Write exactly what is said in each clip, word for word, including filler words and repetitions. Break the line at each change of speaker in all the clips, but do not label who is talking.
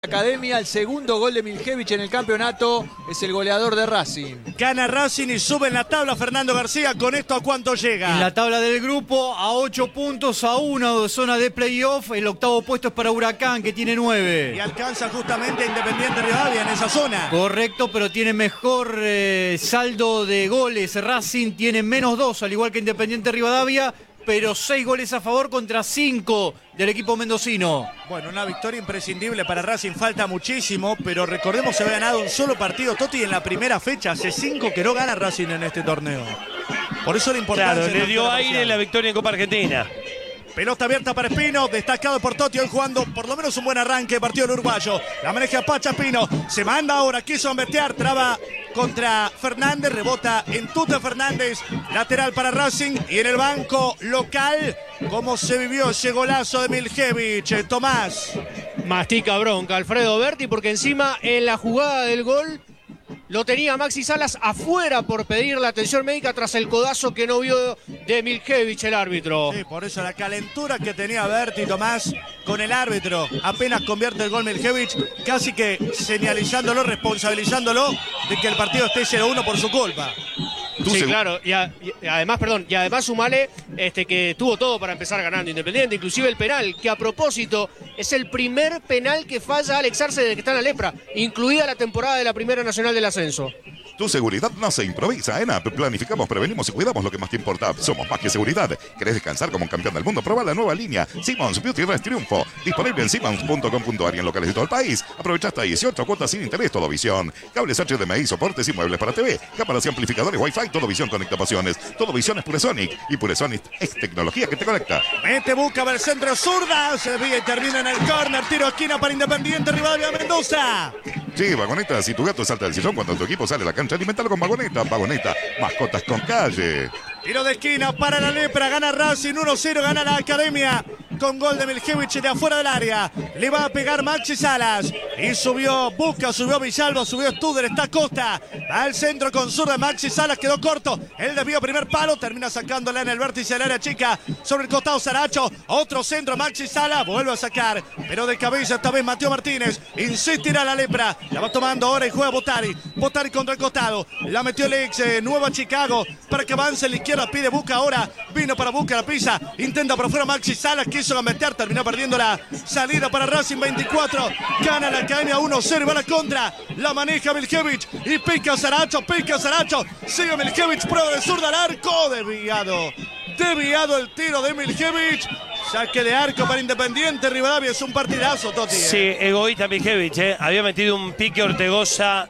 Academia, el segundo gol de Miljevich en el campeonato, es el goleador de Racing.
Gana Racing y sube en la tabla Fernando García. ¿Con esto a cuánto llega?
En la tabla del grupo a ocho puntos, a una de zona de playoff. El octavo puesto es para Huracán, que tiene nueve.
Y alcanza justamente a Independiente Rivadavia en esa zona.
Correcto, pero tiene mejor eh, saldo de goles. Racing tiene menos dos, al igual que Independiente Rivadavia, pero seis goles a favor contra cinco del equipo mendocino.
Bueno, una victoria imprescindible para Racing, falta muchísimo, pero recordemos se había ganado un solo partido Totti en la primera fecha, hace cinco que no gana Racing en este torneo. Por eso la importancia.
Claro, le dio aire la victoria en Copa Argentina.
Pelota abierta para Espino, destacado por Totti, hoy jugando por lo menos un buen arranque de partido el uruguayo. La maneja Pacha Espino, se manda ahora, quiso embestear, traba contra Fernández, rebota en Tuta Fernández, lateral para Racing. Y en el banco local, ¿cómo se vivió ese golazo de Miljevich? Tomás.
Mastica bronca Alfredo Berti, porque encima en la jugada del gol lo tenía Maxi Salas afuera por pedir la atención médica tras el codazo que no vio de Miljevich el árbitro.
Sí, por eso la calentura que tenía Berti, Tomás, con el árbitro. Apenas convierte el gol Miljevich, casi que señalizándolo, responsabilizándolo de que el partido esté cero uno por su culpa.
Sí, claro, y, a, y además, perdón, y además sumale este, que tuvo todo para empezar ganando Independiente, inclusive el penal, que a propósito es el primer penal que falla Alex Arce desde que está en la lepra, incluida la temporada de la Primera Nacional del Ascenso.
Tu seguridad no se improvisa. En A P planificamos, prevenimos y cuidamos lo que más te importa. Somos más que seguridad. ¿Querés descansar como un campeón del mundo? Prueba la nueva línea Simmons Beauty Rest Triunfo. Disponible en simmons punto com punto a r y en locales de todo el país. Aprovecha hasta dieciocho cuotas sin interés. Todo visión. Cables H D M I, soportes y muebles para T V. Cámaras y amplificadores Wi-Fi. Todo visión conecta pasiones. Todo visión es Puresonic. Y Puresonic es tecnología que te conecta.
Mete busca ver el centro zurda. Se desvía y termina en el córner. Tiro esquina para Independiente Rivadavia Mendoza.
Sí, Vagoneta, si tu gato salta del sillón cuando tu equipo sale a la cancha, alimentalo con Vagoneta. Vagoneta, mascotas con calle.
Tiro de esquina para la lepra, gana Racing uno cero, gana la Academia con gol de Miljevich de afuera del área. Le va a pegar Maxi Salas y subió Busca, subió Villalba, subió Studer, está Costa al centro con zurda. Maxi Salas quedó corto, el desvío primer palo, termina sacándola en el vértice del área chica sobre el costado Saracho. Otro centro, Maxi Salas vuelve a sacar, pero de cabeza esta vez Mateo Martínez. Insistirá la lepra, la va tomando ahora y juega Botari. Botari contra el costado, la metió el ex eh, Nueva Chicago para que avance la izquierda. Pide Busca ahora, vino para Busca, la pisa, intenta por afuera Maxi Salas, quiso gambetear, terminó perdiendo la salida para Racing. Veinticuatro, gana la Academia uno cero, va a la contra, la maneja Miljevich y pica Saracho, pica Saracho, sigue Miljevich, prueba de zurda al arco, desviado, desviado el tiro de Miljevich. Saque de arco para Independiente Rivadavia, es un partidazo, Totti.
Sí, egoísta Miljevich, ¿eh? Había metido un pique Ortegoza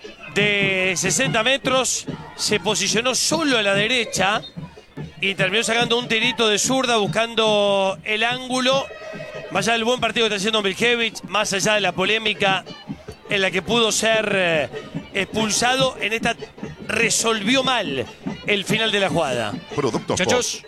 de sesenta metros, se posicionó solo a la derecha y terminó sacando un tirito de zurda buscando el ángulo. Más allá del buen partido que está haciendo Miljevich, más allá de la polémica en la que pudo ser eh, expulsado, en esta resolvió mal el final de la jugada.
Productos
Muchachos,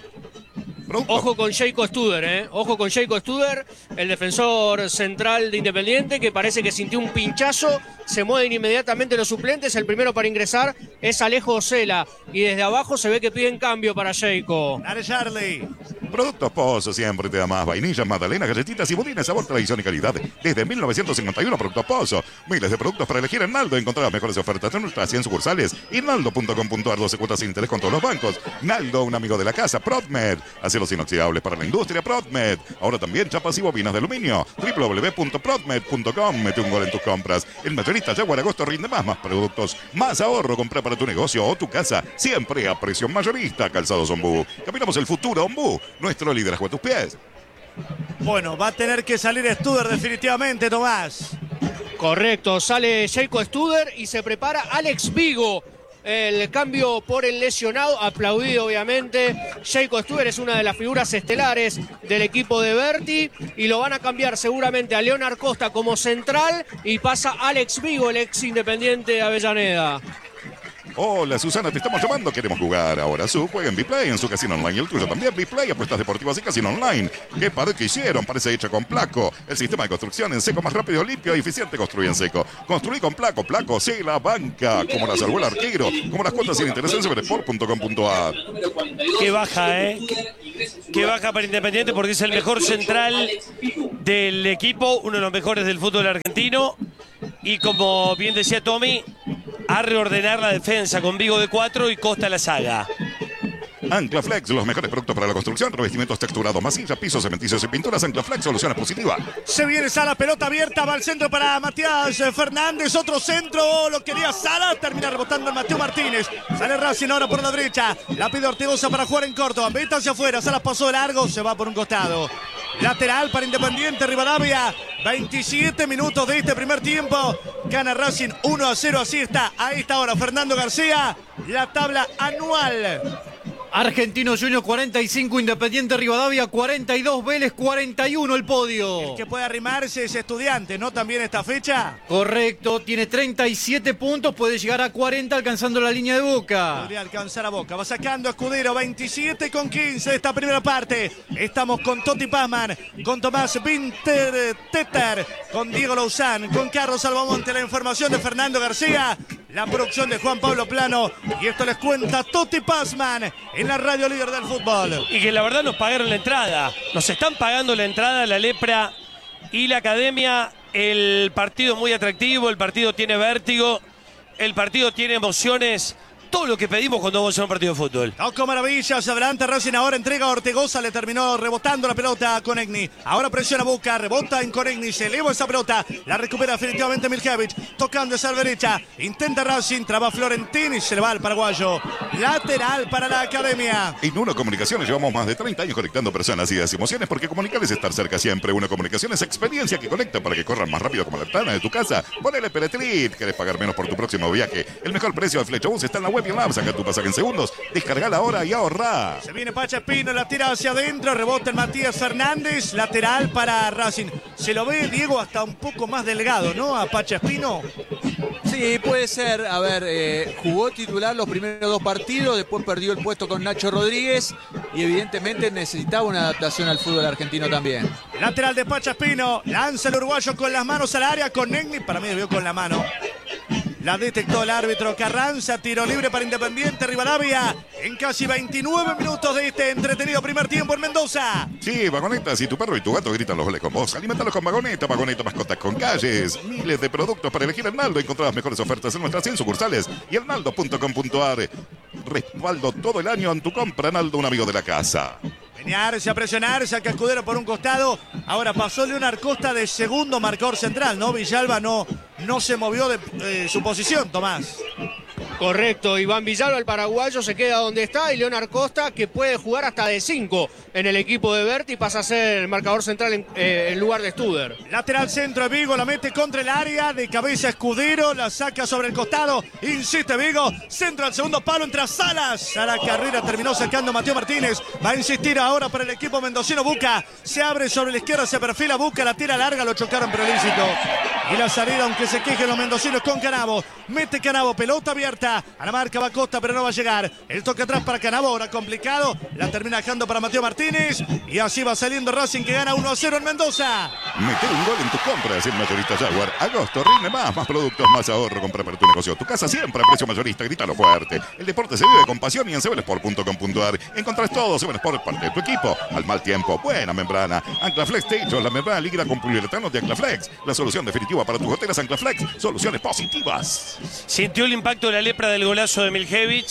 ojo con Jacob Studer, ¿eh? Ojo con Jacob Studer, el defensor central de Independiente, que parece que sintió un pinchazo. Se mueven inmediatamente los suplentes. El primero para ingresar es Alejo Ocela. Y desde abajo se ve que piden cambio para Jacob.
Dale, Charlie.
Productos Pozo siempre te da más. Vainillas, magdalenas, galletitas y budines, sabor, tradición y calidad. Desde mil novecientos cincuenta y uno, Productos Pozo. Miles de productos para elegir en Naldo. Encontrar las mejores ofertas en nuestras cien sucursales. Y naldo punto com punto a r, doce cuotas sin interés con todos los bancos. Naldo, un amigo de la casa. Prodmed, aceros inoxidables para la industria. Prodmed. Ahora también chapas y bobinas de aluminio. w w w punto prodmed punto com. Mete un gol en tus compras. El mayorista Jaguar Agosto rinde más. Más productos, más ahorro. Compra para tu negocio o tu casa. Siempre a precio mayorista. Calzados Ombú. Caminamos el futuro, Ombú. Nuestro liderazgo a tus pies.
Bueno, va a tener que salir Studer definitivamente, Tomás.
Correcto, sale Jacob Studer y se prepara Alex Vigo. El cambio por el lesionado, aplaudido obviamente. Jacob Studer es una de las figuras estelares del equipo de Berti y lo van a cambiar seguramente a Leonard Costa como central y pasa Alex Vigo, el ex Independiente de Avellaneda.
Hola Susana, te estamos llamando, queremos jugar. Ahora su juega en Biplay, en su casino online y el tuyo también. Biplay, apuestas deportivas y casino online. ¿Qué pared que hicieron? Parece hecha con Placo. El sistema de construcción en seco más rápido, limpio y eficiente. Construye en seco. Construí con Placo. Placo, sí, la banca. Como la salvó el arquero. Como las cuotas sin interés en Supersport punto com punto a r.
Qué baja, ¿eh? Qué baja para Independiente porque es el mejor central del equipo, uno de los mejores del fútbol argentino. Y como bien decía Tommy, a reordenar la defensa con Vigo de cuatro y Costa la saga.
Anclaflex, los mejores productos para la construcción, revestimientos texturados, masilla, pisos, cementicios y pinturas. Anclaflex, soluciones positivas.
Se viene Sala, pelota abierta, va al centro para Matías Fernández, otro centro, lo quería Sala, termina rebotando en Mateo Martínez. Sale Racing ahora por la derecha, la pide Ortigosa para jugar en corto, venta hacia afuera, Sala pasó de largo, se va por un costado. Lateral para Independiente Rivadavia, veintisiete minutos de este primer tiempo, gana Racing uno a cero, así está, ahí está ahora Fernando García, la tabla anual.
Argentino Junior cuarenta y cinco, Independiente Rivadavia cuarenta y dos, Vélez cuarenta y uno el podio.
El que puede arrimarse es Estudiante, ¿no? También esta fecha.
Correcto, tiene treinta y siete puntos, puede llegar a cuarenta alcanzando la línea de Boca.
Podría alcanzar a Boca, va sacando a Escudero, veintisiete con quince de esta primera parte. Estamos con Toti Pazman, con Tomás Winterteter, con Diego Louzán, con Carlos Albamonte, la información de Fernando García, la producción de Juan Pablo Plano, y esto les cuenta Toti Pazman en la radio líder del fútbol.
Y que la verdad nos pagaron la entrada. Nos están pagando la entrada la Lepra y la Academia. El partido es muy atractivo, el partido tiene vértigo, el partido tiene emociones. Todo lo que pedimos cuando vamos a un partido de fútbol.
Toco maravillas, adelante Racing, ahora entrega a Ortegoza, le terminó rebotando la pelota a Konechny. Ahora presiona Boca, rebota en Konechny, se eleva esa pelota, la recupera definitivamente Miljevic, tocando esa derecha, intenta Racing, traba Florentini, se le va al paraguayo. Lateral para la Academia.
En Uno Comunicaciones llevamos más de treinta años conectando personas, ideas y emociones, porque comunicar es estar cerca siempre. Uno Comunicaciones, experiencia que conecta para que corran más rápido como la ventana de tu casa. Ponele Peretrit, ¿querés pagar menos por tu próximo viaje? El mejor precio de Flechabús está en la web y en la app. Saca tu pasaje en segundos, descargala ahora y ahorra.
Se viene Pacha Espino, la tira hacia adentro, rebota en Matías Fernández, lateral para Racing. Se lo ve, Diego, hasta un poco más delgado, ¿no? A Pacha Espino.
Sí, puede ser. A ver, eh, jugó titular los primeros dos partidos, después perdió el puesto con Nacho Rodríguez y evidentemente necesitaba una adaptación al fútbol argentino también.
Lateral de Pacha Espino, lanza el uruguayo con las manos al área, con Negni, para mí debió con la mano. La detectó el árbitro Carranza, tiro libre para Independiente Rivadavia en casi veintinueve minutos de este entretenido primer tiempo en Mendoza.
Sí, Vagoneta, si tu perro y tu gato gritan los goles con vos, alimentalos con Vagoneta, Vagoneta mascotas con calles. Miles de productos para elegir el Naldo, encontrá las mejores ofertas en nuestras cien sucursales y el naldo punto com punto a r. Respaldo todo el año en tu compra, Naldo, un amigo de la casa.
Menearse, a presionar, saca Escudero por un costado. Ahora pasó Leonard Costa de segundo marcador central, ¿no? Villalba no, no se movió de eh, su posición, Tomás.
Correcto, Iván Villalba, el paraguayo, se queda donde está y Leonard Costa, que puede jugar hasta de cinco en el equipo de Berti, pasa a ser el marcador central en, eh, en lugar de Studer.
Lateral centro de Vigo, la mete contra el área, de cabeza Escudero, la saca sobre el costado, insiste Vigo, centro al segundo palo, entra Salas, a la carrera terminó sacando Mateo Martínez, va a insistir ahora para el equipo mendocino. Buca, se abre sobre la izquierda, se perfila Buca, la tira larga, lo chocaron pero ilícito. Y la salida, aunque se quejen los mendocinos con Canavo, mete Canavo, pelota abierta. A la marca va Costa, pero no va a llegar. El toque atrás para Canavo, ahora complicado. La termina dejando para Mateo Martínez. Y así va saliendo Racing, que gana uno a cero en Mendoza.
Meter un gol en tus compras en Mayorista Jaguar. Agosto, rinde más, más productos, más ahorro. Compra para tu negocio. Tu casa siempre a precio mayorista, grítalo fuerte. El deporte se vive con pasión y en seven sport punto com punto a r. Encontrás todo seven sport, parte de tu equipo. Al mal tiempo, buena membrana. Anclaflex Techo, la membrana líquida con poliuretano de Anclaflex. La solución definitiva para tus goteras Anclaflex. Soluciones positivas.
Sintió el impacto de la Lepra del golazo de Miljevic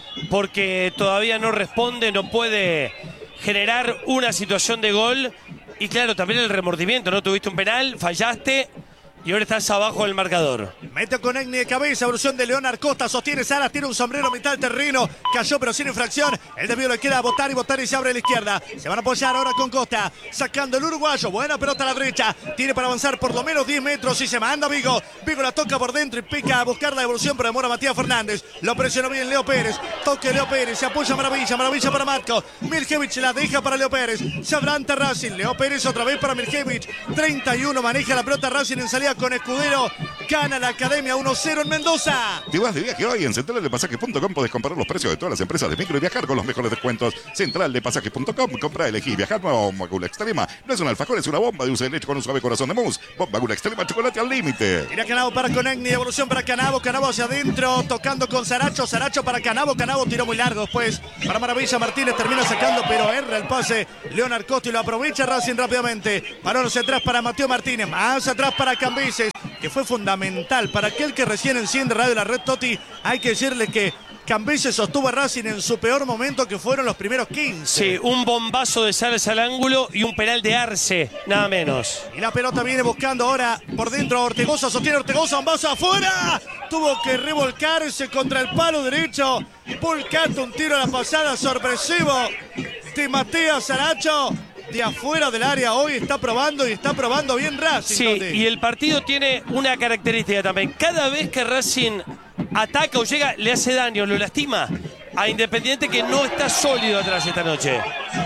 porque todavía no responde, no puede generar una situación de gol y claro, también el remordimiento, ¿no? Tuviste un penal, fallaste y ahora estás abajo del marcador.
Mete con Egni de cabeza, evolución de Leonard Costa, sostiene Salas, tiene un sombrero a mitad del terreno, cayó pero sin infracción, el desvío le queda a Botari, Botari se abre a la izquierda, se van a apoyar ahora con Costa, sacando el uruguayo, buena pelota a la derecha, tiene para avanzar por lo menos diez metros y se manda Vigo, Vigo la toca por dentro y pica a buscar la evolución, pero demora Matías Fernández, lo presionó bien Leo Pérez, toque Leo Pérez, se apoya Maravilla, Maravilla para Matko, Miljevic la deja para Leo Pérez, se adelanta Racing, Leo Pérez otra vez para Miljevic, treinta y uno maneja la pelota Racing en salida está con Escudero. Gana la Academia uno cero en Mendoza.
Te vas de viaje hoy en central de pasajes punto com. Podés comparar los precios de todas las empresas de micro y viajar con los mejores descuentos. central de pasajes punto com. Compra, elegí, viajar nueva bomba Gula Extrema. No es un alfajor, es una bomba de dulce de leche con un suave corazón de mousse. Bomba Gula Extrema, chocolate al límite.
Tira Canabo para Conegni, devolución para Canabo. Canabo hacia adentro, tocando con Saracho. Saracho para Canabo. Canabo tiró muy largo después. Para Maravilla Martínez termina sacando, pero erra el pase. Leonard Costi lo aprovecha Racing rápidamente. Balón hacia atrás para Mateo Martínez. Más atrás para Cambises, que fue fundamental para aquel que recién enciende Radio La Red Toti. Hay que decirle que Cambises sostuvo a Racing en su peor momento, que fueron los primeros quince.
Sí, un bombazo de Salas al ángulo y un penal de Arce, nada menos.
Y la pelota viene buscando ahora por dentro a Ortegoza, sostiene Ortegoza, un vaso afuera. Tuvo que revolcarse contra el palo derecho. Volcando un tiro a la pasada sorpresivo de Matías Saracho. De afuera del área hoy está probando y está probando bien Racing.
Sí,
¿Dónde?
Y el partido tiene una característica también. Cada vez que Racing ataca o llega, le hace daño, lo lastima a Independiente, que no está sólido atrás esta noche.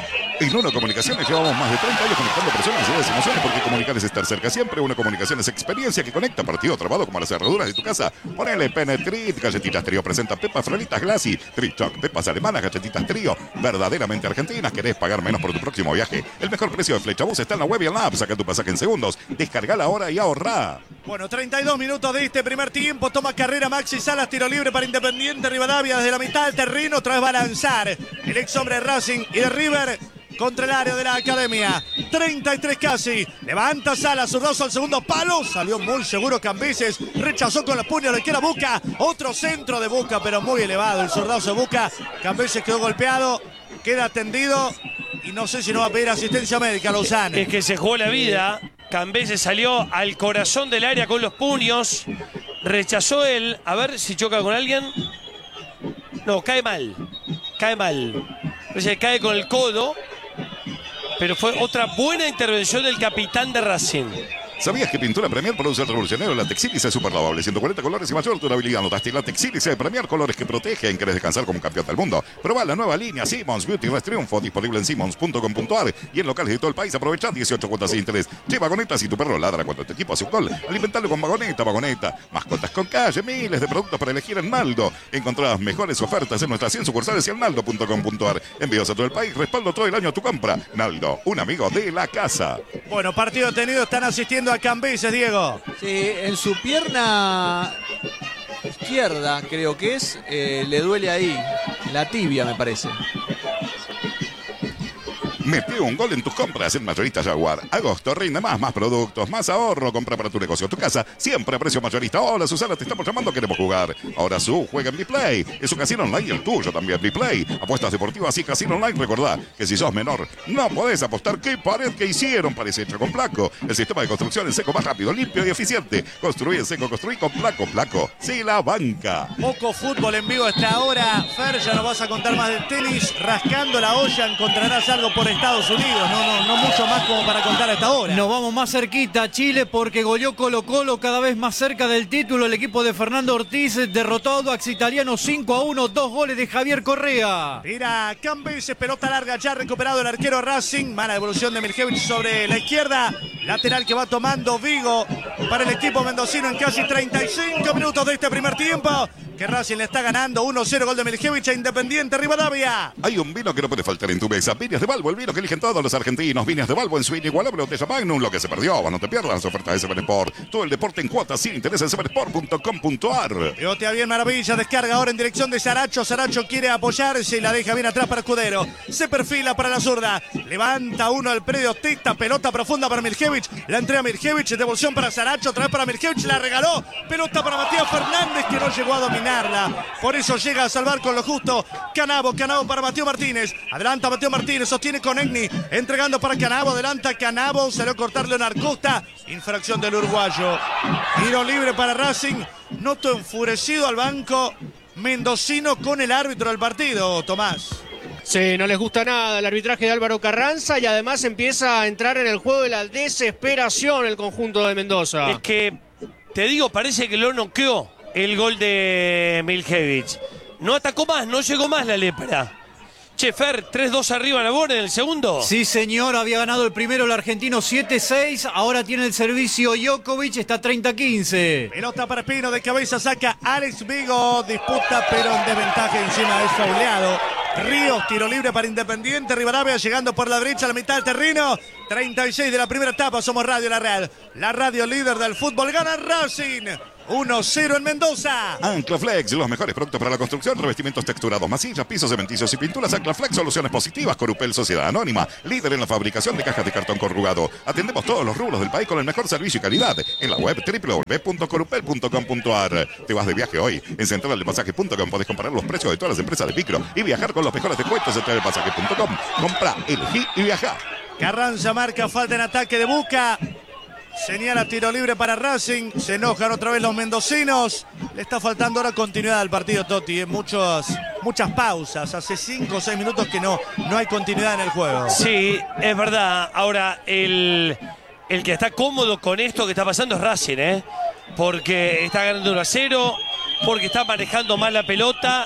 En Uno Comunicaciones llevamos más de treinta años conectando personas, ideas y emociones, porque comunicar es estar cerca siempre. Uno Comunicaciones es experiencia que conecta. Partido trabado como las cerraduras de tu casa. Ponele Penetrit. Galletitas Trío presenta Pepas Frolitas Glassy, Trichoc, Pepas Alemanas, Galletitas Trío, verdaderamente argentinas. ¿Querés pagar menos por tu próximo viaje? El mejor precio de Flechabús está en la web y en la app. Saca tu pasaje en segundos. Descargala ahora y ahorrá.
Bueno, treinta y dos minutos de este primer tiempo. Toma carrera Maxi Salas, tiro libre para Independiente Rivadavia desde la mitad del terreno. Otra vez va a lanzar el ex hombre de Racing y de River contra el área de la Academia. treinta y tres casi. Levanta Salas, zurdazo al segundo palo. Salió muy seguro Cambises. Rechazó con la puño, le queda Buca. Otro centro de Buca, pero muy elevado. El zurdazo de Buca. Cambises quedó golpeado. Queda tendido. Y no sé si no va a pedir asistencia médica a Lozano.
Es que se jugó la vida. Cambises salió al corazón del área con los puños. Rechazó él. A ver si choca con alguien. No, cae mal. Cae mal. O sea, cae con el codo. Pero fue otra buena intervención del capitán de Racing.
¿Sabías que Pintura Premier produce el revolucionario la Texílice super lavable? ciento cuarenta colores y mayor durabilidad. ¿Notaste la Texílice de Premier? Colores que protegen. ¿Querés descansar como campeón del mundo? Probá la nueva línea Simmons Beauty Rest Triunfo, disponible en simmons punto com punto ar y en locales de todo el país. Aprovecha dieciocho cuotas sin interés. Lleva vagonetas y tu perro ladra cuando tu equipo hace un gol. Alimentalo con vagoneta, vagoneta. Mascotas con calle, miles de productos para elegir en Naldo. Encontrá las mejores ofertas en nuestras cien sucursales y en naldo punto com punto ar. Envíos a todo el país, respaldo todo el año a tu compra. Naldo, un amigo de la casa.
Bueno, partido tenido, están asistiendo a Cambises, Diego.
Sí, en su pierna izquierda, creo que es, eh, le duele ahí, la tibia me parece.
Mete un gol en tus compras en Mayorista Jaguar. Agosto rinde más, más productos, más ahorro. Compra para tu negocio, tu casa, siempre a precio mayorista. Hola Susana, te estamos llamando, queremos jugar. Ahora su juega en Biplay. Es un casino online y el tuyo también, Biplay. Apuestas deportivas y casino online. Recordá que si sos menor, no podés apostar. ¿Qué pared que hicieron? Parece hecho con Placo. El sistema de construcción en seco más rápido, limpio y eficiente. Construí en seco, construí con Placo. Placo, sí, la banca.
Poco fútbol en vivo hasta ahora. Fer, ya nos vas a contar más del tenis. Rascando la olla encontrarás algo por Estados Unidos, no, no, no mucho más como para contar a esta hora.
Nos vamos más cerquita a Chile porque goleó Colo Colo, cada vez más cerca del título. El equipo de Fernando Ortiz derrotó a Audax Italiano cinco a uno, dos goles de Javier Correa.
Mira, Cambises, pelota larga, ya recuperado el arquero Racing. Mala devolución de Miljevic sobre la izquierda. Lateral que va tomando Vigo para el equipo mendocino en casi treinta y cinco minutos de este primer tiempo. Que Racing le está ganando uno cero, gol de Miljevic a Independiente Rivadavia.
Hay un vino que no puede faltar en tu mesa. Viñas de Balbo, el vino que eligen todos los argentinos. Viñas de Balbo en su inigualable botella Magnum. Lo que se perdió, no te pierdas las ofertas de Seven Sport. Todo el deporte en cuotas sin interés en seven sport punto com punto ar.
Pegotea bien Maravilla, descarga ahora en dirección de Saracho. Saracho quiere apoyarse y la deja bien atrás para Escudero. Se perfila para la zurda. Levanta uno al predio Tita. Pelota profunda para Miljevic. La entrega Miljevic. Devolución para Saracho. Otra vez para Miljevic. La regaló. Pelota para Matías Fernández, que no llegó a dominar. Por eso llega a salvar con lo justo Canabo, Canabo para Mateo Martínez. Adelanta Mateo Martínez, sostiene con Egni, entregando para Canabo, adelanta Canabo, salió a cortar Leonard Costa. Infracción del uruguayo. Tiro libre para Racing. Noto enfurecido al banco mendocino con el árbitro del partido, Tomás.
Sí, no les gusta nada el arbitraje de Álvaro Carranza y además empieza a entrar en el juego de la desesperación el conjunto de Mendoza.
Es que, te digo, parece que lo noqueó el gol de Miljevic. No atacó más, no llegó más la lepra. Che, Fer, tres dos arriba Nabor en el segundo.
Sí, señor, había ganado el primero el argentino siete seis, ahora tiene el servicio Djokovic, está treinta quince.
Pelota para Espino, de cabeza saca Alex Vigo, disputa pero en desventaja, encima es fauleado. Ríos, tiro libre para Independiente Rivadavia, llegando por la derecha a la mitad del terreno. treinta y seis de la primera etapa, somos Radio La Red, la radio líder del fútbol. Gana Racing uno cero en Mendoza.
Anclaflex, los mejores productos para la construcción, revestimientos texturados, masillas, pisos, cementicios y pinturas. Anclaflex, soluciones positivas. Corupel, Sociedad Anónima, líder en la fabricación de cajas de cartón corrugado. Atendemos todos los rubros del país con el mejor servicio y calidad. En la web doble u doble u doble u punto corupel punto com punto a r. Te vas de viaje hoy. En central de pasaje punto com podés comparar los precios de todas las empresas de micro y viajar con los mejores descuentos en central de pasaje punto com. Compra, elegí y viaja.
Carranza marca falta en ataque de Buca. Señala tiro libre para Racing. Se enojan otra vez los mendocinos. Le está faltando ahora continuidad al partido, Totti. En muchos, muchas pausas. Hace cinco o seis minutos que no, no hay continuidad en el juego.
Sí, es verdad. Ahora, el, el que está cómodo con esto que está pasando es Racing, ¿eh? Porque está ganando uno a cero, porque está manejando mal la pelota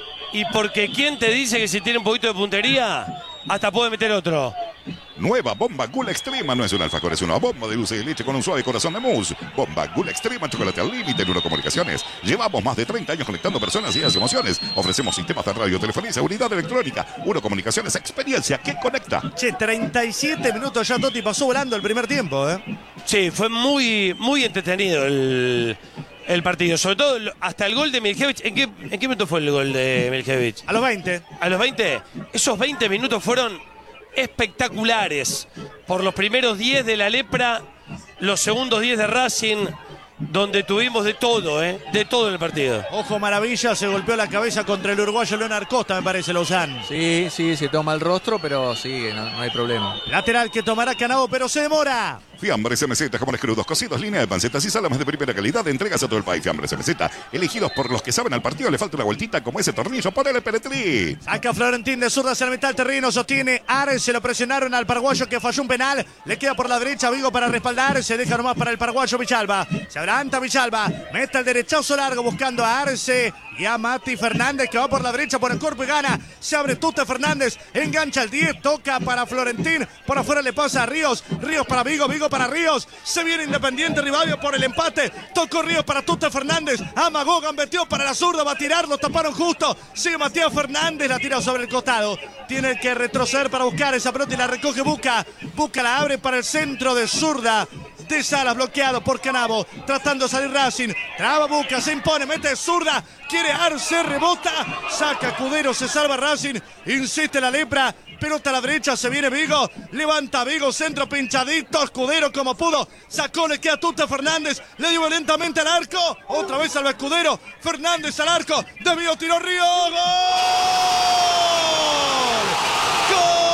y porque ¿quién te dice que si tiene un poquito de puntería hasta puede meter otro?
Nueva Bomba Gula Extrema, no es un alfajor, es una bomba de dulce de leche con un suave corazón de mousse. Bomba Gula Extrema, chocolate al límite en Uno Comunicaciones. Llevamos más de treinta años conectando personas y las emociones. Ofrecemos sistemas de radio, telefonía y seguridad electrónica. Uno Comunicaciones, experiencia que conecta.
Che, treinta y siete minutos ya, Totti, pasó volando el primer tiempo, ¿eh?
Sí, fue muy, muy entretenido el, el partido. Sobre todo hasta el gol de Miljevic. ¿En qué, ¿En qué minuto fue el gol de Miljevic?
A los veinte.
A los veinte. Esos veinte minutos fueron espectaculares. Por los primeros diez de la Lepra, los segundos diez de Racing, donde tuvimos de todo, ¿eh? De todo en el partido.
Ojo, maravilla, se golpeó la cabeza contra el uruguayo Leonard Costa, me parece, Lozán.
Sí, sí, se toma el rostro, pero sigue, no, no hay problema.
Lateral que tomará Canavo, pero se demora.
Fiambres M Z, jamones crudos, cocidos, línea de pancetas y salames de primera calidad. Entregas a todo el país. Fiambres M Z, elegidos por los que saben al partido. Le falta una vueltita como ese tornillo. Ponele Peretri.
Saca Florentín de zurda hacia la mitad del terreno. Sostiene Ares. Se lo presionaron al paraguayo que falló un penal. Le queda por la derecha Vigo para respaldar. Se deja nomás para el paraguayo Villalba. Se adelanta Villalba. Mete el derechazo largo buscando a Arce y a Mati Fernández, que va por la derecha por el cuerpo y gana. Se abre Tute Fernández. Engancha el diez. Toca para Florentín. Por afuera le pasa a Ríos. Ríos para Vigo. Vigo para Ríos. Se viene Independiente Rivadavia por el empate. Tocó Ríos para Tute Fernández. Amagó, gambeteó para la zurda. Va a tirar. Lo taparon justo. Sigue Matías Fernández. La tira sobre el costado. Tiene que retroceder para buscar esa pelota y la recoge Buca. Buca la abre para el centro de zurda de Salas, bloqueado por Canavo, tratando de salir Racing, traba Buca, se impone, mete zurda, quiere Arce, rebota, saca Cudero, se salva Racing, insiste la Lepra, pelota a la derecha, se viene Vigo, levanta Vigo, centro pinchadito, Escudero como pudo, sacó, le queda Tute Fernández, le dio lentamente al arco, otra vez salva Escudero, Fernández al arco, de Vigo tiró Río, ¡gol! ¡Gol!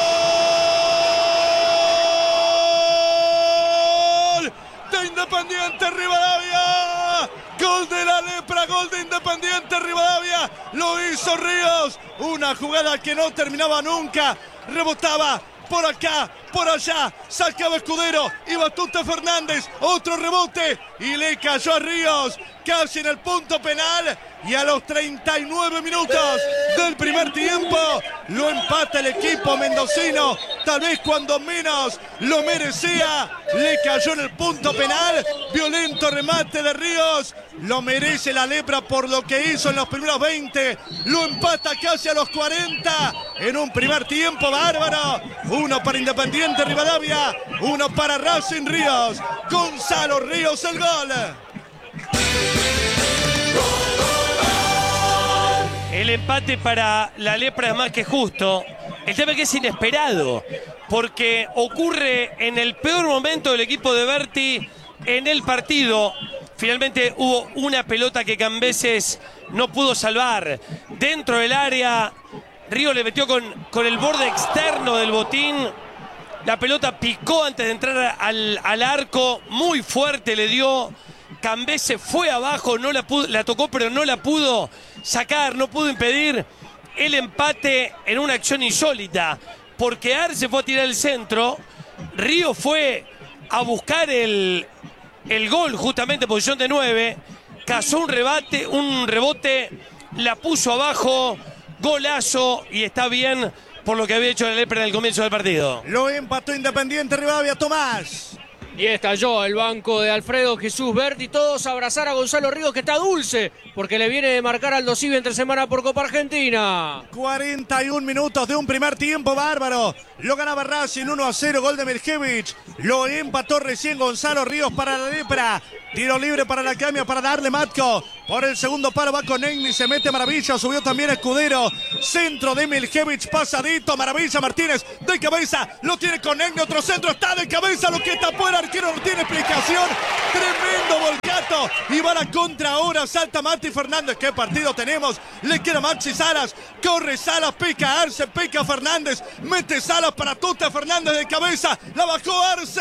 Independiente Rivadavia, gol de la Lepra, gol de Independiente Rivadavia, lo hizo Ríos, una jugada que no terminaba nunca, rebotaba por acá, por allá, sacaba Escudero, iba Tute Fernández, otro rebote y le cayó a Ríos, casi en el punto penal y a los treinta y nueve minutos del primer tiempo lo empata el equipo mendocino, tal vez cuando menos lo merecía, le cayó en el punto penal, violento remate de Ríos, lo merece la Lepra por lo que hizo en los primeros veinte, lo empata casi a los cuarenta, en un primer tiempo bárbaro, uno para Independiente Rivadavia, uno para Racing Ríos, Gonzalo Ríos el gol.
El empate para la Lepra es más que justo. El tema es que es inesperado, porque ocurre en el peor momento del equipo de Berti en el partido. Finalmente hubo una pelota que Cambeses no pudo salvar. Dentro del área, Río le metió con, con el borde externo del botín. La pelota picó antes de entrar al, al arco, muy fuerte le dio. Cambeses fue abajo, no la, pudo, la tocó pero no la pudo sacar, no pudo impedir el empate en una acción insólita, porque Arce fue a tirar el centro, Río fue a buscar el, el gol justamente en posición de nueve, cazó un rebate, un rebote, la puso abajo golazo y está bien por lo que había hecho la Lepra en el comienzo del partido.
Lo empató Independiente Rivadavia. Tomás.
Y estalló el banco de Alfredo Jesús Berti. Todos a abrazar a Gonzalo Ríos, que está dulce, porque le viene de marcar Aldo Civi entre semana por Copa Argentina.
cuarenta y un minutos de un primer tiempo bárbaro. Lo ganaba Racing uno a cero, gol de Miljevic. Lo empató recién Gonzalo Ríos para la Lepra. Tiro libre para la Academia para darle Matco. Por el segundo palo va con Negni, se mete Maravilla, subió también Escudero. Centro de Miljevic, pasadito, Maravilla Martínez de cabeza. Lo tiene con Negni, otro centro, está de cabeza, lo que tapó el arquero no tiene explicación. Tremendo volcato. Y va a la contra ahora, salta Mati Fernández. ¿Qué partido tenemos? Le queda Maxi Salas. Corre Salas, pica Arce, pica Fernández. Mete Salas para Tuta Fernández de cabeza. La bajó Arce.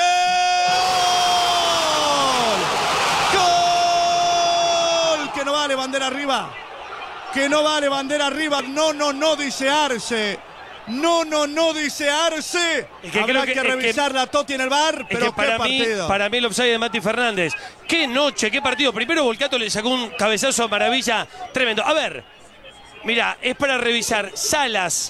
¡Gol! Que no vale bandera arriba. Que no vale bandera arriba. No, no, no, dice Arce. No, no, no, dice Arce. Es que Habrá que, que revisar que, la Toti en el bar, pero
para
qué
mí,
partido.
Para mí el offside de Mati Fernández. Qué noche, qué partido. Primero Volcato le sacó un cabezazo a Maravilla tremendo. A ver, mira, es para revisar. Salas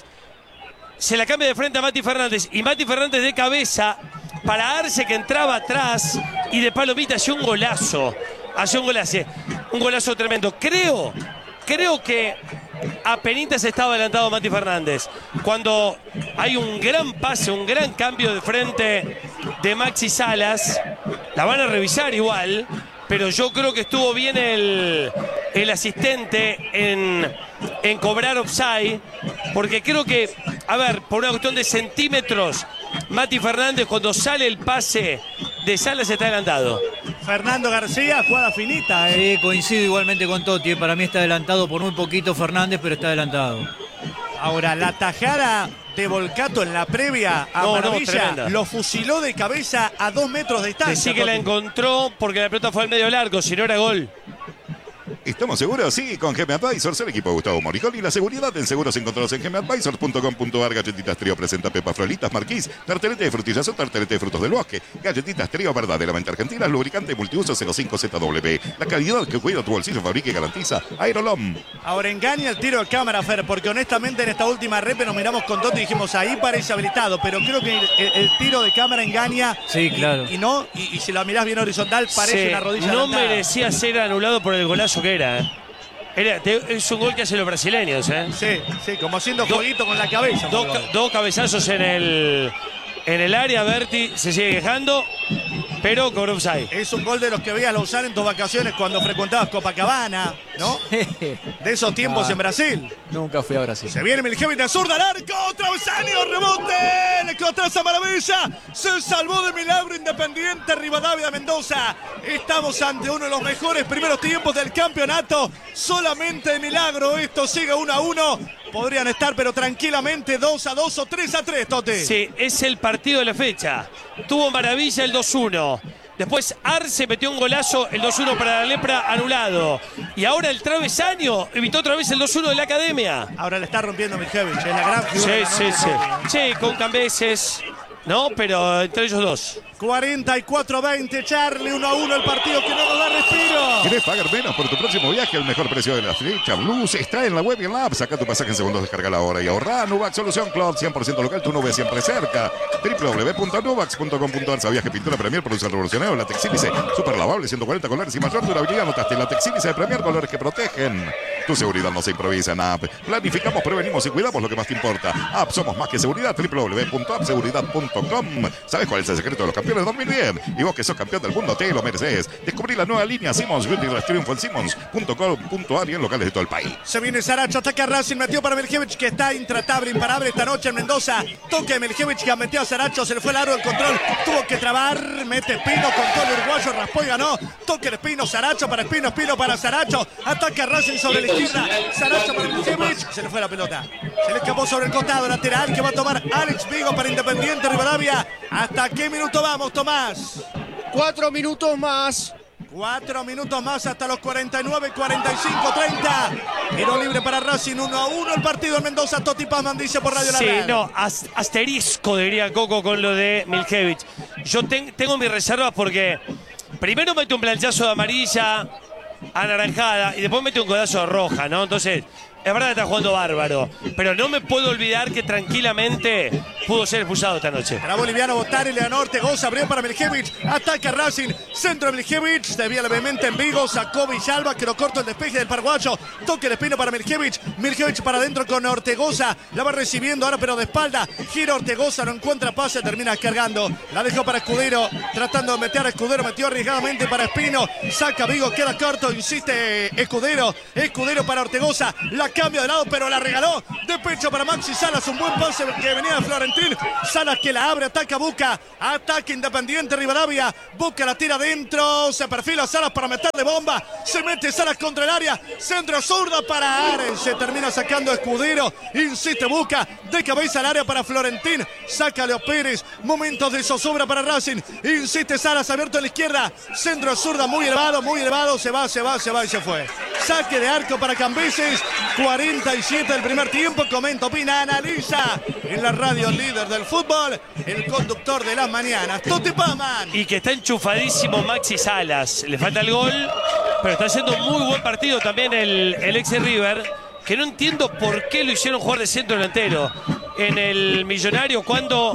se la cambia de frente a Mati Fernández y Mati Fernández de cabeza para Arce, que entraba atrás y de palomita hacía un golazo. Hacía un golazo, un golazo tremendo. Creo, creo que apenitas estaba adelantado Mati Fernández. Cuando hay un gran pase, un gran cambio de frente de Maxi Salas, la van a revisar igual, pero yo creo que estuvo bien el, el asistente en, en cobrar offside, porque creo que, a ver, por una cuestión de centímetros, Mati Fernández cuando sale el pase de Salas está adelantado.
Fernando García, jugada finita.
¿eh? Sí, coincido igualmente con Toti. Para mí está adelantado por muy poquito Fernández, pero está adelantado.
Ahora, la tajada de Volcato en la previa a
no,
Maravilla
no,
lo fusiló de cabeza a dos metros de distancia.
Sí que la encontró porque la pelota fue al medio largo, si no era gol.
¿Estamos seguros? Sí, con G M Advisors, el equipo de Gustavo Moricón y la seguridad en seguros encontrados en gm advisors punto com punto ar. Galletitas Trío presenta Pepa Frolitas Marquís, tartelete de frutillas o tartelete de frutos del bosque. Galletitas Trío, verdad de la mente argentina, lubricante multiuso cero cinco Z W. La calidad que cuida tu bolsillo, fabrica y garantiza Aerolom.
Ahora engaña el tiro de cámara, Fer, porque honestamente en esta última repe nos miramos con Toti y dijimos ahí parece habilitado, pero creo que el, el, el tiro de cámara engaña.
Sí, claro.
Y, y no, y, y si la mirás bien horizontal parece
sí,
una rodilla
no
adelantada.
Merecía ser anulado por el golazo que era, ¿eh? Era, es un gol que hacen los brasileños, ¿eh?
Sí, sí, como haciendo do, jueguito con la cabeza.
Dos do cabezazos en el, en el área, Berti se sigue quejando, pero con offside.
Es un gol de los que veías la usar en tus vacaciones cuando frecuentabas Copacabana, ¿no? De esos tiempos ah, en Brasil.
Nunca fui a Brasil.
Se viene Miljevic de zurda al arco, travesaño, rebote, le quedó atrás a Maravilla, se salvó de milagro Independiente Rivadavia Mendoza. Estamos ante uno de los mejores primeros tiempos del campeonato, solamente de milagro esto sigue uno a uno. Podrían estar, pero tranquilamente dos a dos o tres a tres, Tote.
Sí, es el partido de la fecha. Tuvo Maravilla el dos uno. Después Arce metió un golazo, el dos uno para la Lepra, anulado. Y ahora el travesaño evitó otra vez el dos uno de la Academia.
Ahora le está rompiendo Miljevic, es la gran figura.
Sí, sí, sí. Sí, con Cambeses, ¿no? Pero entre ellos dos.
cuarenta y cuatro a veinte, Charlie, uno a uno el partido que no nos da respiro.
¿Querés pagar menos por tu próximo viaje? El mejor precio de la fecha Blues está en la web y en la app. Saca tu pasaje en segundos, descarga la hora y ahorra. Nubax Solución Club, cien por ciento local, tu nube siempre cerca. doble u doble u doble u punto nubax punto com punto ar. ¿Sabías que pintura Premier produce el revolucionario? La Texílice, super lavable, ciento cuarenta colores y mayor durabilidad. Notaste la Texílice de Premier, colores que protegen. Tu seguridad no se improvisa en app. Planificamos, prevenimos y cuidamos lo que más te importa. App, somos más que seguridad. doble u doble u doble u punto app seguridad punto com. ¿Sabes cuál es el secreto de los campeones? Dormir bien. Y vos que sos campeón del mundo, te lo mereces. Descubrí la nueva línea Simmons Beauty Rest Triunfo en simmons punto com punto ar y en locales de todo el país.
Se viene Saracho, ataca a Racing, metió para Miljevic, que está intratable, imparable esta noche en Mendoza. Toque de Miljevic, que metió a Saracho, se le fue el aro del control, tuvo que trabar, mete Espino con todo el uruguayo, raspó y ganó. Toque de Espino, Saracho para Espino, Espino para Saracho. Ataca a Racing sobre la izquierda, Saracho para Miljevic, se le fue la pelota. Se le escapó sobre el costado lateral que va a tomar Alex Vigo para Independiente Rivadavia. ¿Hasta qué minuto vamos, Tomás?
Cuatro minutos más.
Cuatro minutos más hasta los cuarenta y nueve, cuarenta y cinco, treinta. Tiro libre para Racing, uno a uno el partido en Mendoza. Toti Pazman dice por Radio La
Sí,
Red.
no, asterisco diría Coco con lo de Miljevic. Yo ten, tengo mis reservas porque primero mete un planchazo de amarilla anaranjada y después mete un codazo de roja, ¿no? Entonces, Es verdad que está jugando bárbaro, pero no me puedo olvidar que tranquilamente pudo ser expulsado esta noche.
Para boliviano Botari, Leonor Ortegoza, abrió para Miljevic, ataca Racing, centro de Miljevic, desvía levemente en Vigo, sacó Villalba, quedó corto el despeje del paraguayo, toque de espino para Miljevic, Miljevic para adentro con Ortegoza, la va recibiendo ahora pero de espalda, gira Ortegoza, no encuentra pase, termina descargando, la dejó para Escudero, tratando de meter a Escudero, metió arriesgadamente para Espino, saca Vigo, queda corto, insiste Escudero, Escudero para Ortegoza, la cambio de lado, pero la regaló de pecho para Maxi Salas. Un buen pase que venía de Florentín. Salas que la abre, ataca Buca. Ataque Independiente Rivadavia. Buca la tira adentro. Se perfila Salas para meterle bomba. Se mete Salas contra el área. Centro zurda para Ares. Se termina sacando Escudero. Insiste Buca. De cabeza al área para Florentín. Saca Leo Pérez. Momentos de zozobra para Racing. Insiste Salas abierto a la izquierda. Centro zurda muy elevado, muy elevado. Se va, se va, se va y se fue. Saque de arco para Cambises. cuarenta y siete del primer tiempo, comenta, opina, analiza en la radio líder del fútbol, el conductor de las mañanas, Toti Paman.
Y que está enchufadísimo Maxi Salas, le falta el gol, pero está haciendo muy buen partido también el, el ex River, que no entiendo por qué lo hicieron jugar de centro delantero en el Millonario cuando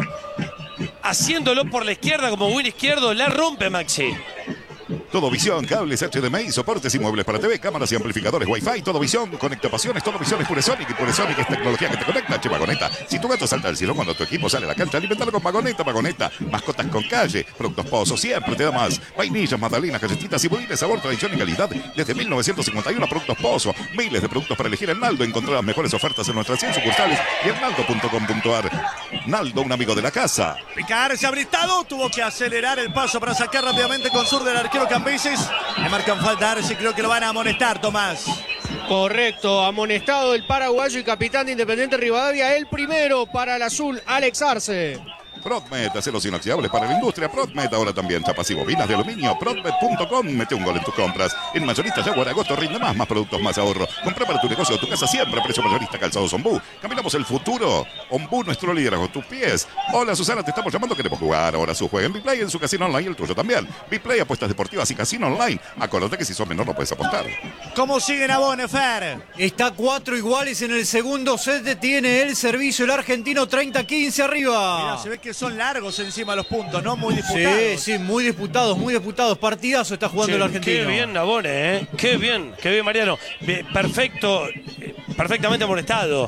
haciéndolo por la izquierda como buen izquierdo, la rompe Maxi.
Todo Visión, cables H D M I, soportes y muebles para T V, cámaras y amplificadores Wi-Fi. Todo Visión, conecta pasiones. Todo Visión es Puresonic y Puresonic es tecnología que te conecta. Che, Vagoneta. Si tu gato salta al cielo cuando tu equipo sale a la cancha, alimentalo con Vagoneta, Vagoneta. Mascotas con calle, productos Pozo, siempre te da más. Vainillas, magdalenas, galletitas y budines, sabor, tradición y calidad. Desde mil novecientos cincuenta y uno, productos Pozo. Miles de productos para elegir en Naldo. Encontrar las mejores ofertas en nuestras cien sucursales y en naldo punto com punto ar. Naldo, un amigo de la casa.
Picar se ha habilitado, tuvo que acelerar el paso para sacar rápidamente con sur del arquero Cambises. Le marcan falta a Arce, creo que lo van a amonestar, Tomás.
Correcto, amonestado el paraguayo y capitán de Independiente Rivadavia, el primero para el azul, Alex Arce.
Prodmet, aceros inoxidables para la industria. Prodmet, ahora también chapas y bobinas de aluminio. Prodmet punto com, mete un gol en tus compras. En Mayorista Jaguar agosto rinde más, más productos, más ahorro. Compra para tu negocio o tu casa siempre, precio mayorista, calzados Ombú. Caminamos el futuro. Ombú, nuestro liderazgo, tus pies. Hola Susana, te estamos llamando, queremos jugar. Ahora su juega en Biplay, en su casino online y el tuyo también. Biplay, apuestas deportivas y casino online. Acordate que si sos menor no puedes apostar.
¿Cómo siguen a Bonefer?
Está cuatro iguales en el segundo set, tiene el servicio el argentino treinta quince arriba.
Mirá, se ve que son largos encima los puntos, ¿no? Muy disputados.
Sí, sí, muy disputados, muy disputados. Partidazo está jugando
Sí,
el argentino.
Qué bien Nabone, ¿eh? Qué bien, qué bien Mariano. Bien, perfecto, eh, perfectamente amonestado.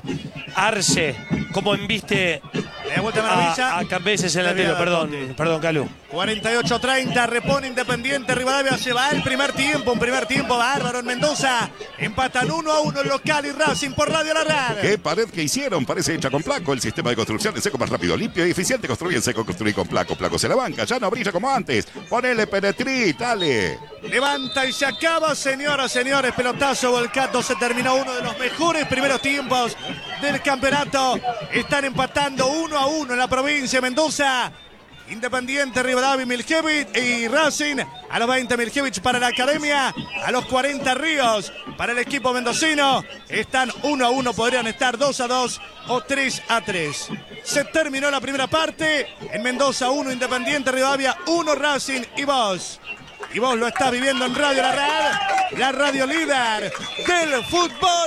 Arce, como embiste
Le da vuelta a Maravilla.
a, a Cambeses en la tele, perdón, perdón, Calu.
cuarenta y ocho treinta, repone Independiente Rivadavia, se va el primer tiempo, un primer tiempo bárbaro en Mendoza. Empatan uno a uno local y Racing por Radio La Red.
¿Qué pared que hicieron? Parece hecha con Placo. El sistema de construcción es seco, más rápido, limpio y eficiente. Construye en seco, construir con Placo. Placo se la banca, ya no brilla como antes. Ponele Penetrí, dale.
Levanta y se acaba, señoras, señores. Pelotazo volcado, se terminó uno de los mejores primeros tiempos del campeonato. Están empatando uno a uno en la provincia de Mendoza. Independiente, Rivadavia, Miljevic y Racing. A los veinte Miljevic para la Academia. A los cuarenta Ríos para el equipo mendocino. Están uno a uno, podrían estar dos a dos o tres a tres. Se terminó la primera parte. En Mendoza uno, Independiente, Rivadavia uno, Racing y vos. Y vos lo estás viviendo en Radio La Red, la radio líder del fútbol.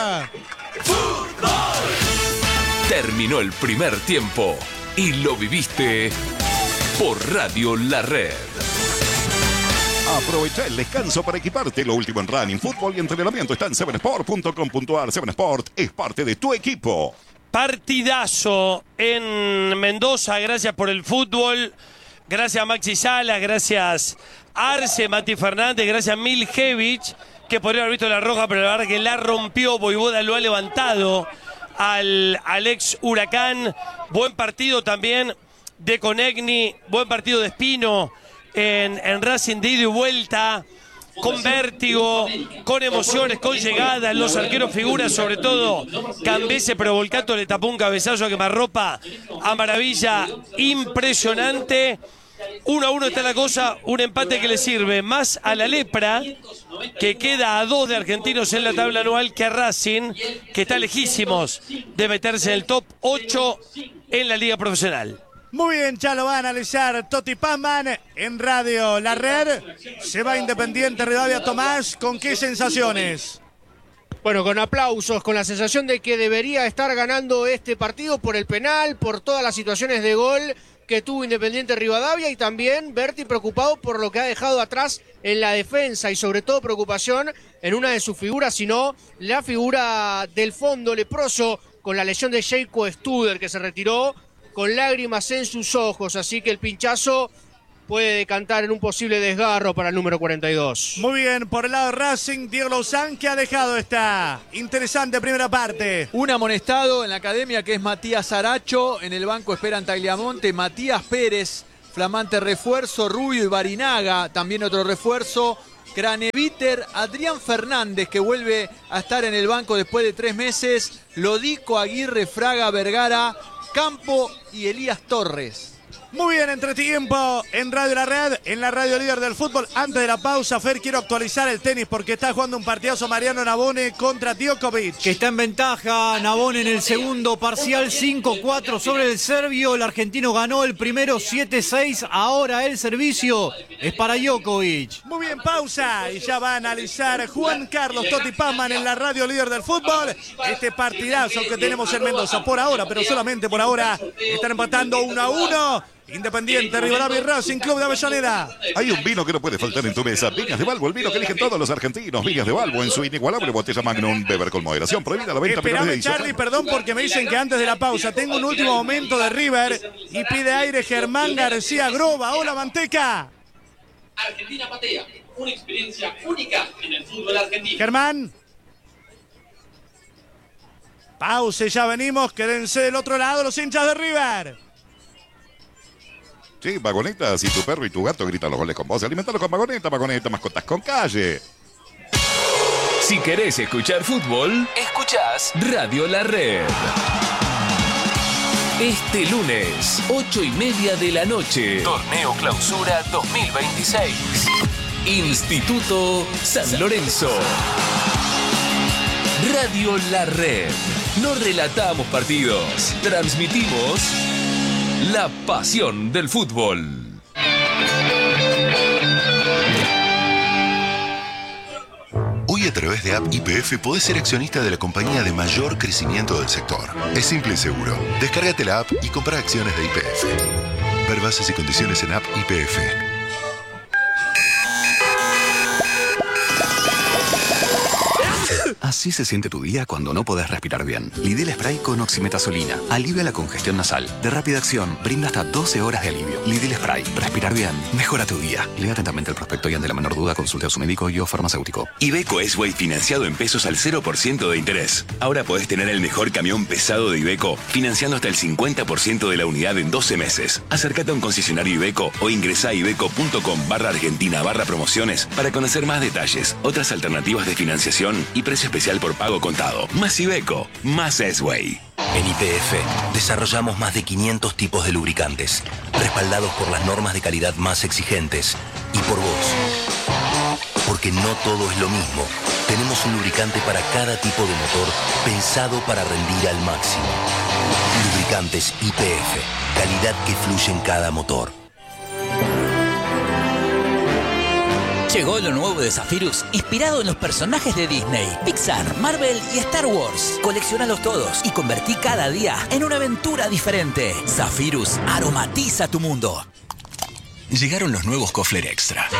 ¡Fútbol! Terminó el primer tiempo y lo viviste por Radio La Red.
Aprovecha el descanso para equiparte. Lo último en running, fútbol y entrenamiento está en seven sport punto com punto ar. seven Sport es parte de tu equipo.
Partidazo en Mendoza, gracias por el fútbol. Gracias a Maxi Salas, gracias Arce, Mati Fernández, gracias a Miljevic, que podría haber visto la roja, pero la verdad que la rompió. Voivoda lo ha levantado al, al ex Huracán. Buen partido también de Conegni, buen partido de Espino en, en Racing de ida y vuelta, con vértigo, con emociones, con llegadas. Los arqueros figuras, sobre todo Cambese, pero Volcato le tapó un cabezazo a quemarropa a Maravilla, impresionante. Uno a uno está la cosa, un empate que le sirve más a la Lepra, que queda a dos de Argentinos en la tabla anual, que a Racing, que está lejísimos de meterse en el top ocho en la liga profesional.
Muy bien, ya lo va a analizar Toti Pazman en Radio La Red. Se va Independiente Rivadavia. Tomás, ¿con qué sensaciones?
Bueno, con aplausos, con la sensación de que debería estar ganando este partido por el penal, por todas las situaciones de gol que tuvo Independiente Rivadavia, y también Berti preocupado por lo que ha dejado atrás en la defensa y sobre todo preocupación en una de sus figuras, sino la figura del fondo leproso con la lesión de Sheiko Studer, que se retiró con lágrimas en sus ojos, así que el pinchazo puede decantar en un posible desgarro para el número cuarenta y dos.
Muy bien, por el lado de Racing, Diego Lozán, que ha dejado esta interesante primera parte.
Un amonestado en la academia, que es Matías Aracho. En el banco esperan Tagliamonte, Matías Pérez, flamante refuerzo, Rubio y Barinaga, también otro refuerzo. Craneviter, Adrián Fernández, que vuelve a estar en el banco después de tres meses. Lodico, Aguirre, Fraga, Vergara, Campo y Elías Torres.
Muy bien, entretiempo en Radio La Red, en la radio líder del fútbol. Antes de la pausa, Fer, quiero actualizar el tenis porque está jugando un partidazo Mariano Navone contra Djokovic.
Que está en ventaja Navone en el segundo parcial, cinco cuatro sobre el serbio. El argentino ganó el primero siete seis. Ahora el servicio es para Djokovic.
Muy bien, pausa. Y ya va a analizar Juan Carlos Totti Pazman en la radio líder del fútbol. Este partidazo que tenemos en Mendoza por ahora, pero solamente por ahora. Están empatando uno a uno. Independiente, Rivadavia y Racing Club de Avellaneda.
Hay un vino que no puede faltar en tu mesa. Viñas de Balbo, el vino que eligen todos los argentinos. Viñas de Balbo en su inigualable botella Magnum. Beber con moderación. Prohibida la venta.
Esperame, Charlie, perdón, porque me dicen que antes de la pausa tengo un último momento de River y pide aire Germán García Groba. Hola, Manteca.
Argentina patea. Una experiencia única en el fútbol argentino.
Germán. Pausa y ya venimos. Quédense del otro lado los hinchas de River.
Sí, Vagoneta, si tu perro y tu gato gritan los goles con vos, alimentalo con Vagoneta, Vagoneta, mascotas con calle.
Si querés escuchar fútbol, escuchás Radio La Red. Este lunes, ocho y media de la noche, Torneo Clausura dos mil veintiséis. Instituto San Lorenzo. Radio La Red. No relatamos partidos, transmitimos la pasión del fútbol.
Hoy a través de App Y P F podés ser accionista de la compañía de mayor crecimiento del sector. Es simple y seguro. Descárgate la app y compra acciones de Y P F. Ver bases y condiciones en App Y P F.
Así se siente tu día cuando no podés respirar bien. Lidl Spray con oximetazolina. Alivia la congestión nasal. De rápida acción, brinda hasta doce horas de alivio. Lidl Spray. Respirar bien. Mejora tu día. Lea atentamente el prospecto y ante la menor duda consulte a su médico y o farmacéutico.
Iveco S-Way financiado en pesos al cero por ciento de interés. Ahora podés tener el mejor camión pesado de Iveco financiando hasta el cincuenta por ciento de la unidad en doce meses. Acércate a un concesionario Iveco o ingresá a iveco.com barra argentina barra promociones para conocer más detalles, otras alternativas de financiación y precio especial por pago contado. Más Iveco, más S-Way.
En Y P F desarrollamos más de quinientos tipos de lubricantes, respaldados por las normas de calidad más exigentes y por vos. Porque no todo es lo mismo. Tenemos un lubricante para cada tipo de motor pensado para rendir al máximo. Lubricantes Y P F, calidad que fluye en cada motor.
Llegó lo nuevo de Zephyrus, inspirado en los personajes de Disney, Pixar, Marvel y Star Wars. Colecciónalos todos y convertí cada día en una aventura diferente. Zephyrus aromatiza tu mundo.
Llegaron los nuevos Kofler Extra.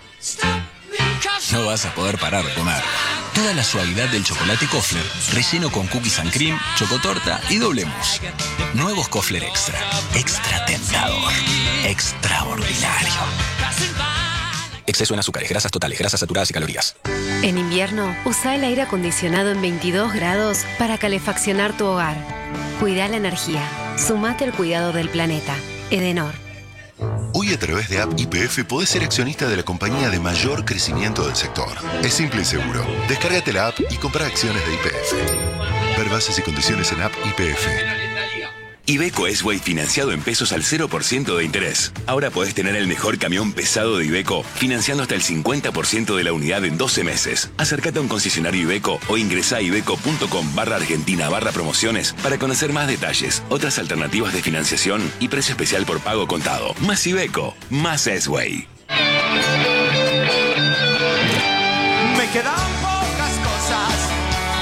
No vas a poder parar de comer. Toda la suavidad del chocolate Kofler, relleno con cookies and cream, chocotorta y doble mousse. Nuevos Kofler Extra. Extra tentador. Extraordinario. Exceso en azúcares, grasas totales, grasas saturadas y calorías.
En invierno, usa el aire acondicionado en veintidós grados para calefaccionar tu hogar. Cuida la energía. Sumate al cuidado del planeta. Edenor.
Hoy a través de App Y P F podés ser accionista de la compañía de mayor crecimiento del sector. Es simple y seguro. Descárgate la app y compra acciones de Y P F. Ver bases y condiciones en App Y P F.
Iveco S-Way financiado en pesos al cero por ciento de interés. Ahora podés tener el mejor camión pesado de Iveco financiando hasta el cincuenta por ciento de la unidad en doce meses. Acércate a un concesionario Iveco o ingresá a iveco.com barra argentina barra promociones para conocer más detalles, otras alternativas de financiación y precio especial por pago contado. Más Iveco, más S-Way.
Me quedan pocas cosas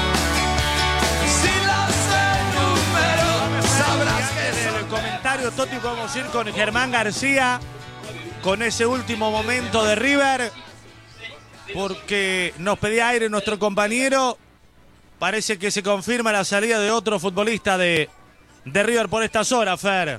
Toti, podemos ir con Germán García, con ese último momento de River, porque nos pedía aire nuestro compañero. Parece que se confirma la salida de otro futbolista de, de River por estas horas, Fer.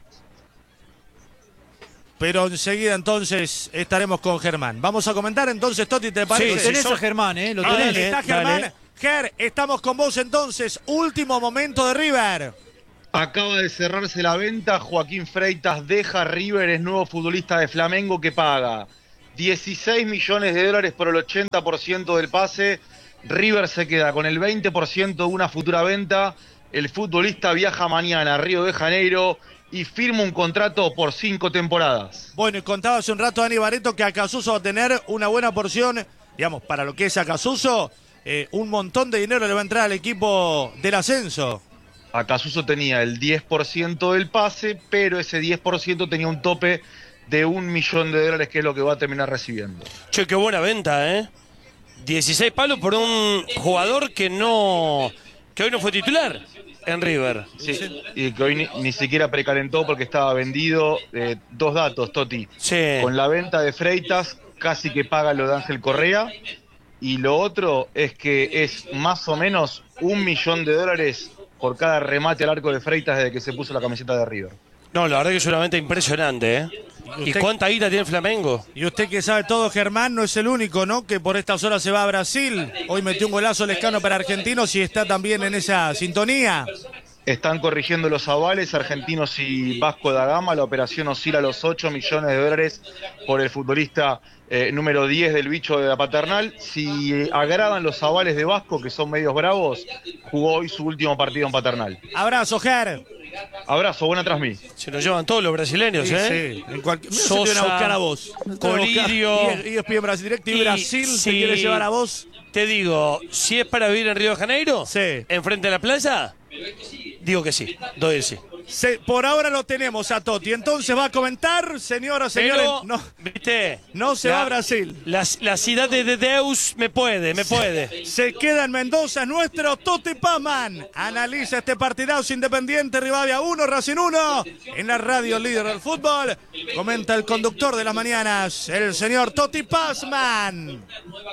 Pero enseguida entonces estaremos con Germán. Vamos a comentar entonces, Toti, ¿te parece?
Sí, tenés a Germán, ¿eh? Lo tenés.
Ah, está Germán. Dale. Ger, estamos con vos entonces. Último momento de River.
Acaba de cerrarse la venta. Joaquín Freitas deja River, es nuevo futbolista de Flamengo que paga dieciséis millones de dólares por el ochenta por ciento del pase. River se queda con el veinte por ciento de una futura venta. El futbolista viaja mañana a Río de Janeiro y firma un contrato por cinco temporadas.
Bueno, y contaba hace un rato Dani Barreto que Acasuso va a tener una buena porción, digamos, para lo que es Acasuso, eh, un montón de dinero le va a entrar al equipo del ascenso.
Acasuso tenía el diez por ciento del pase, pero ese diez por ciento tenía un tope de un millón de dólares, que es lo que va a terminar recibiendo.
Che, qué buena venta, ¿eh? dieciséis palos por un jugador que no, que hoy no fue titular en River.
Sí, y que hoy ni, ni siquiera precalentó porque estaba vendido. Eh, dos datos, Toti.
Sí.
Con la venta de Freitas, casi que paga lo de Ángel Correa. Y lo otro es que es más o menos un millón de dólares por cada remate al arco de Freitas desde que se puso la camiseta de River.
No, la verdad que es una venta impresionante, ¿eh? ¿Y, ¿Y cuánta guita tiene el Flamengo?
Y usted que sabe todo, Germán, no es el único, ¿no? Que por estas horas se va a Brasil. Hoy metió un golazo Lescano para Argentinos y está también en esa sintonía.
Están corrigiendo los avales, Argentinos y Vasco da Gama. La operación oscila a los ocho millones de dólares por el futbolista eh, número diez del bicho de la Paternal. Si agradan los avales de Vasco, que son medios bravos, jugó hoy su último partido en Paternal.
Abrazo, Ger.
Abrazo, buena transmí.
Se nos llevan todos los brasileños,
sí,
¿eh?
Sí, en cualquier...
Sosa,
se te a buscar a vos.
Colidio.
Y ellos Brasil Directo y, y Brasil
sí,
se quiere llevar a vos.
Te digo, si es para vivir en Río de Janeiro,
sí,
enfrente de la playa, digo que sí, doy el sí.
Se, por ahora lo tenemos a Toti. Entonces va a comentar, señoras, señores.
Pero,
no,
¿viste?
No se
la,
va a Brasil.
La, la ciudad de Deus me puede, me puede.
Se queda en Mendoza nuestro Toti Pazman. Analiza este partidazo Independiente Rivadavia uno, Racing uno. En la radio líder del fútbol. Comenta el conductor de las mañanas, el señor Toti Pazman.